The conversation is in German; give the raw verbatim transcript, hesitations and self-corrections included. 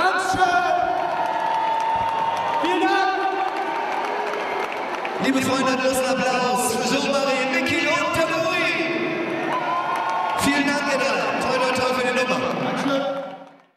Dankeschön! Vielen Dank! Liebe Freunde, großen Applaus für Jean-Marie, Micky und Tamuri. Vielen Dank, ihr drei.